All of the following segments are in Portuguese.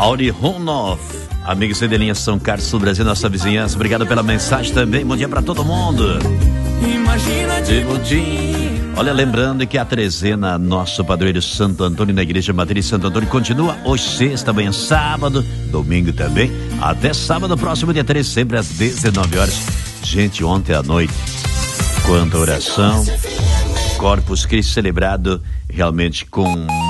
Auri Ronov, amigos e de linha São Carlos do Brasil, nossa vizinhança. Obrigado pela mensagem também. Bom dia pra todo mundo. Imagina de Olha, lembrando que a trezena Nosso Padroeiro Santo Antônio na Igreja Matriz Santo Antônio continua hoje, sexta, amanhã, sábado, domingo também, até sábado próximo, dia 13, sempre às 19 horas. Gente, ontem à noite, quanta oração, Corpus Christi celebrado realmente com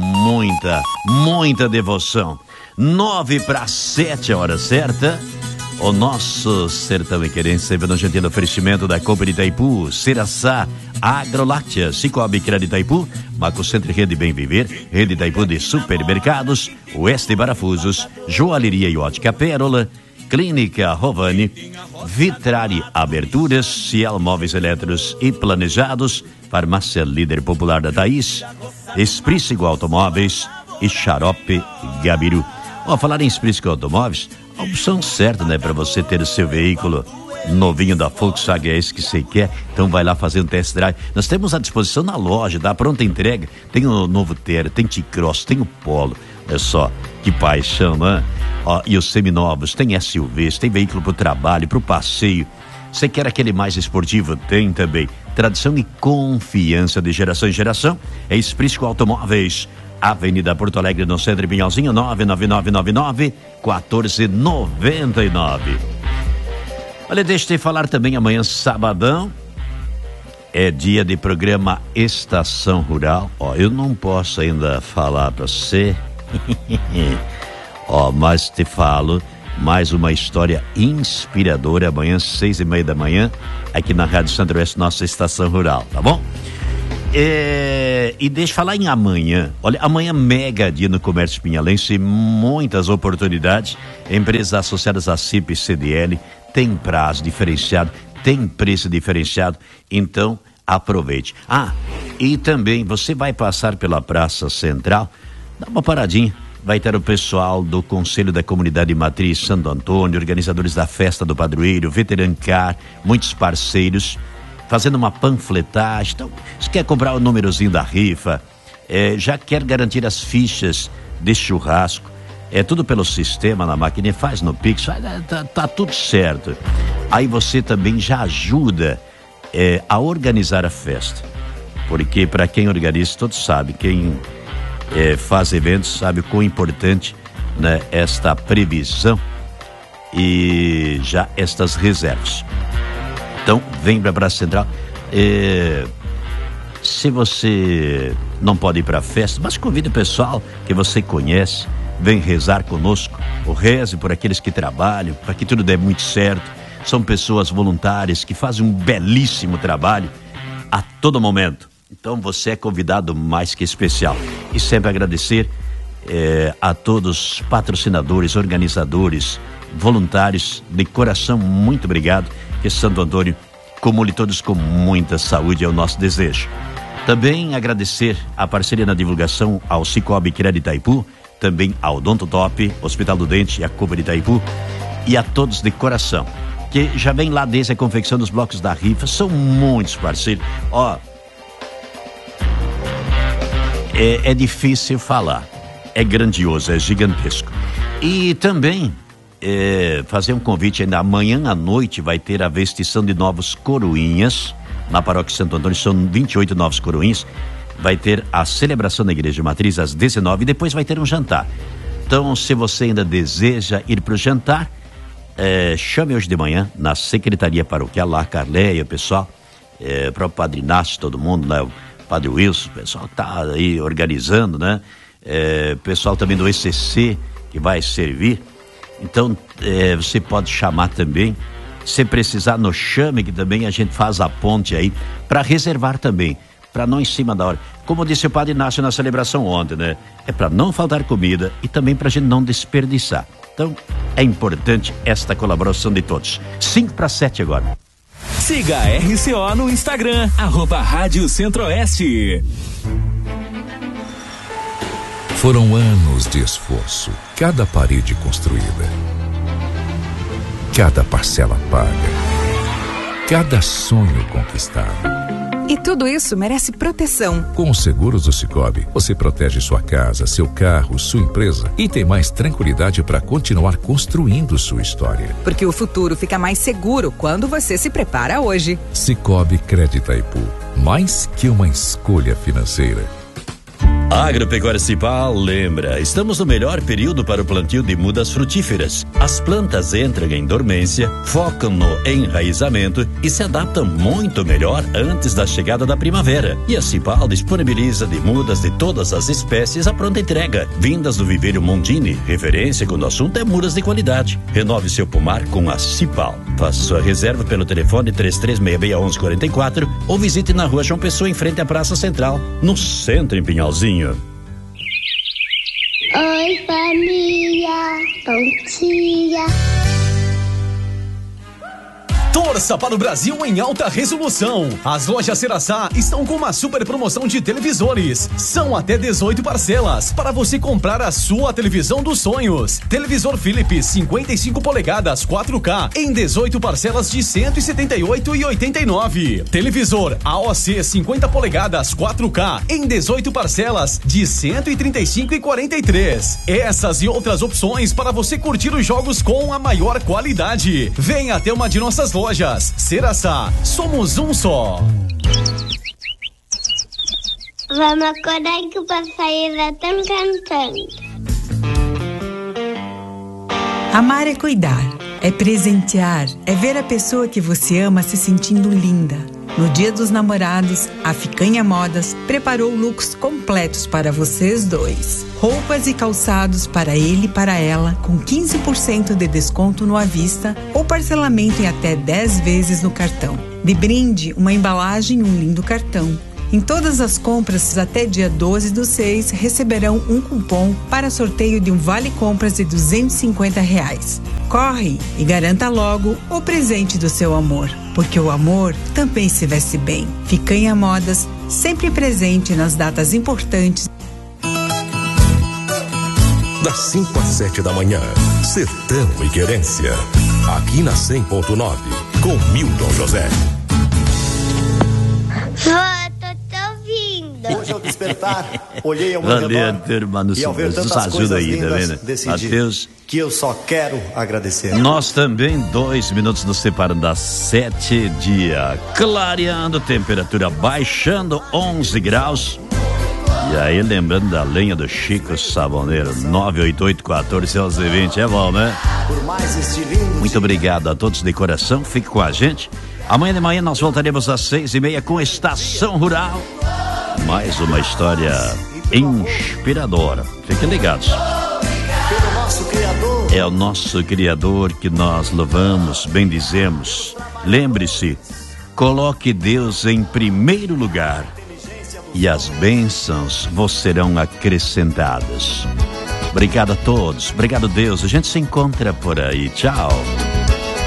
muita devoção. 6:55, a hora certa. O nosso Sertão Iquerense, sempre no gentil oferecimento da Copa de Itaipu, Ceraçá, Agroláctea, Cicobi Crédito Itaipu, Macocentro Rede Bem Viver, Rede Itaipu de Supermercados, Oeste Parafusos, Joalheria e Ótica Pérola, Clínica Rovani, Vitrari Aberturas, Ciel Móveis Eletros e Planejados, Farmácia Líder Popular da Thaís, Esprícigo Automóveis e Xarope Gabiru. Falar em Esprícigo Automóveis, a opção certa, né, para você ter o seu veículo novinho da Volkswagen, é esse que você quer, então vai lá fazer um test drive. Nós temos à disposição na loja, dá pronta entrega, tem o novo Terra, tem T-Cross, tem o Polo, é só, que paixão, né? E os seminovos, tem SUVs, tem veículo pro trabalho, pro passeio. Você quer aquele mais esportivo? Tem também. Tradição e confiança de geração em geração, é Esprícigo Automóveis, Avenida Porto Alegre, no centro de Pinhalzinho, 99999-1499. Olha, deixa eu te falar também, amanhã, sabadão, é dia de programa Estação Rural. Eu não posso ainda falar para você, mas te falo mais uma história inspiradora amanhã, 6:30 da manhã, aqui na Rádio Centro-Oeste, nossa Estação Rural, tá bom? E deixa eu falar em amanhã. Olha, amanhã mega dia no comércio pinhalense, muitas oportunidades, empresas associadas à CIP e CDL, tem prazo diferenciado, tem preço diferenciado, então aproveite. E também você vai passar pela Praça Central, dá uma paradinha, vai ter o pessoal do Conselho da Comunidade Matriz Santo Antônio, organizadores da Festa do Padroeiro, Veterancar, muitos parceiros, fazendo uma panfletagem. Então, se quer comprar o númerozinho da rifa, já quer garantir as fichas de churrasco, tudo pelo sistema na máquina, faz no Pix, tá tudo certo. Aí você também já ajuda a organizar a festa, porque para quem organiza, todos sabem, quem faz eventos sabe o quão importante, né, esta previsão e já estas reservas. Então, vem para a Praça Central. Se você não pode ir para a festa, mas convide o pessoal que você conhece, vem rezar conosco, ou reze por aqueles que trabalham, para que tudo dê muito certo. São pessoas voluntárias que fazem um belíssimo trabalho a todo momento. Então, você é convidado mais que especial. E sempre agradecer a todos os patrocinadores, organizadores, voluntários, de coração, muito obrigado. Que Santo Antônio comule todos com muita saúde, é o nosso desejo. Também agradecer a parceria na divulgação ao Cicobi Crédito Itaipu, também ao Odonto Top, Hospital do Dente e a Copa de Itaipu, e a todos de coração, que já vem lá desde a confecção dos blocos da rifa, são muitos parceiros. É difícil falar, é grandioso, é gigantesco. E também fazer um convite ainda, amanhã à noite vai ter a vestição de novos coroinhas na Paróquia Santo Antônio, são 28 novos coroinhas, vai ter a celebração na Igreja Matriz às 19 e depois vai ter um jantar. Então, se você ainda deseja ir para o jantar, chame hoje de manhã na Secretaria Paroquial, lá a Carleia, o pessoal, o próprio Padre Inácio, todo mundo, né? O Padre Wilson, o pessoal que tá aí organizando, né? Pessoal também do ECC que vai servir. Então, você pode chamar também, se precisar, no chame, que também a gente faz a ponte aí, para reservar também, para não em cima da hora. Como disse o Padre Inácio na celebração ontem, né? É para não faltar comida e também para a gente não desperdiçar. Então, é importante esta colaboração de todos. 5:07 agora. Siga a RCO no Instagram, @Rádio Centro-Oeste. Foram anos de esforço, cada parede construída, cada parcela paga, cada sonho conquistado. E tudo isso merece proteção. Com os seguros do Sicoob, você protege sua casa, seu carro, sua empresa e tem mais tranquilidade para continuar construindo sua história. Porque o futuro fica mais seguro quando você se prepara hoje. Sicoob Crédito Itaipu, mais que uma escolha financeira. Agropecuária Cipal lembra, estamos no melhor período para o plantio de mudas frutíferas. As plantas entram em dormência, focam no enraizamento e se adaptam muito melhor antes da chegada da primavera. E a Cipal disponibiliza de mudas de todas as espécies a pronta entrega, vindas do viveiro Mondini, referência quando o assunto é mudas de qualidade. Renove seu pomar com a Cipal. Faça sua reserva pelo telefone 33661144 ou visite na rua João Pessoa, em frente à Praça Central, no centro, em Pinhalzinho. Oi, família, bom dia. Torça para o Brasil em alta resolução. As lojas Ceraçá estão com uma super promoção de televisores. São até 18 parcelas para você comprar a sua televisão dos sonhos. Televisor Philips 55 polegadas 4K em 18 parcelas de R$ 178,89. Televisor AOC 50 polegadas 4K em 18 parcelas de R$ 135,43. Essas e outras opções para você curtir os jogos com a maior qualidade. Venha até uma de nossas lojas. Ceraçá, somos um só. Vamos acordar que o passarinho já estão cantando. Amar é cuidar, é presentear, é ver a pessoa que você ama se sentindo linda. No Dia dos Namorados, a Ficanha Modas preparou looks completos para vocês dois. Roupas e calçados para ele e para ela, com 15% de desconto no à vista ou parcelamento em até 10 vezes no cartão. De brinde, uma embalagem e um lindo cartão. Em todas as compras até dia 12/6 receberão um cupom para sorteio de um vale-compras de R$ 250. Corre e garanta logo o presente do seu amor, porque o amor também se veste bem. Ficanha Modas, sempre presente nas datas importantes. Das 5 às 7 da manhã, Sertão e Querência. Aqui na 100.9, com Milton José. Hoje ao despertar, olhei ao meu redor e ao ver tantas coisas lindas, decidi que eu só quero agradecer. Nós também, 2 minutos nos separam das 7, dia clareando, temperatura baixando 11 graus. E aí, lembrando da lenha do Chico Saboneiro, 988-14-11-20, é bom, né? Muito obrigado a todos de coração, fique com a gente. Amanhã de manhã nós voltaremos às 6:30 com Estação Rural. Mais uma história inspiradora. Fiquem ligados. É o nosso Criador que nós louvamos, bendizemos. Lembre-se, coloque Deus em primeiro lugar e as bênçãos vos serão acrescentadas. Obrigado a todos, obrigado Deus. A gente se encontra por aí. Tchau.